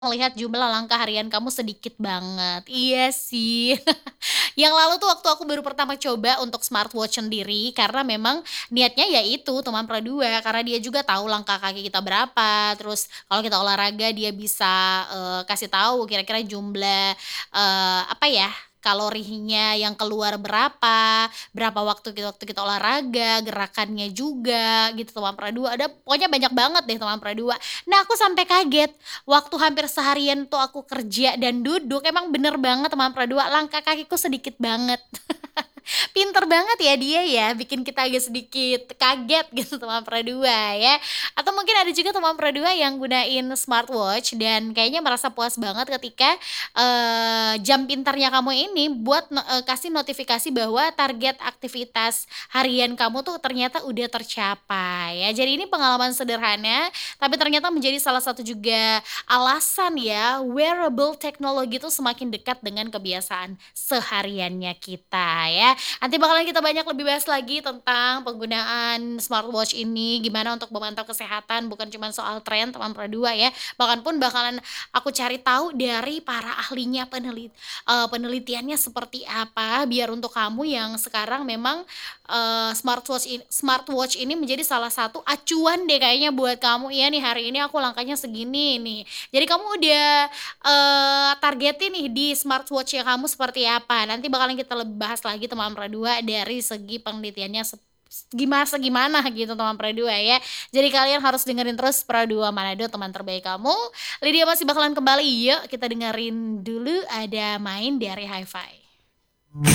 melihat jumlah langkah harian kamu sedikit banget. Iya sih. Yang lalu tuh waktu aku baru pertama coba untuk smartwatch sendiri, karena memang niatnya ya itu teman Pro2, karena dia juga tahu langkah kaki kita berapa, terus kalau kita olahraga dia bisa, kasih tahu kira-kira jumlah, apa ya, kalorinya yang keluar berapa, berapa waktu kita olahraga, gerakannya juga gitu teman Pro2, ada pokoknya banyak banget deh teman Pro2. Nah aku sampai kaget, waktu hampir seharian tuh aku kerja dan duduk, emang bener banget teman Pro2, langkah kakiku sedikit banget. Pinter banget ya dia ya, bikin kita agak sedikit kaget gitu teman Pro2 ya. Atau mungkin ada juga teman Pro2 yang gunain smartwatch dan kayaknya merasa puas banget ketika, jam pintarnya kamu ini buat kasih notifikasi bahwa target aktivitas harian kamu tuh ternyata udah tercapai ya. Jadi ini pengalaman sederhana, tapi ternyata menjadi salah satu juga alasan ya, wearable teknologi itu semakin dekat dengan kebiasaan sehariannya kita ya. Nanti bakalan kita banyak lebih bahas lagi tentang penggunaan smartwatch ini, gimana untuk memantau kesehatan, bukan cuma soal tren teman Pro2 ya, bahkan pun bakalan aku cari tahu dari para ahlinya, penelitiannya seperti apa, biar untuk kamu yang sekarang memang, smartwatch ini menjadi salah satu acuan deh kayaknya buat kamu, "Iya nih hari ini aku langkahnya segini nih." Jadi kamu udah, targetin nih di smartwatch-nya kamu seperti apa, nanti bakalan kita bahas lagi teman Pro2 dari segi penelitiannya gimana segimana gitu teman Pro2 ya. Jadi kalian harus dengerin terus Pro2 Manado teman terbaik kamu. Lydia masih bakalan kembali, yuk kita dengerin dulu ada Main dari Hi-Fi.